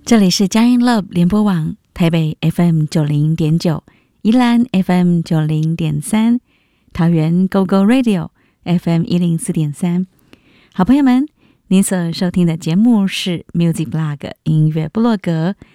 这里是佳音 Love 联播网，台北 FM90.9， 宜兰 FM90.3， 桃园 GoGo Radio FM104.3。 好朋友们，您所收听的节目是 Music Blog 音乐部落格，